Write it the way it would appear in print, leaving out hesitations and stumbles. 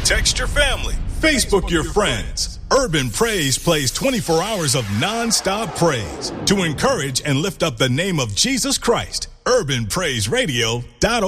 Text your family. Facebook your friends. Urban Praise plays 24 hours of non-stop praise to encourage and lift up the name of Jesus Christ. UrbanPraiseRadio.org.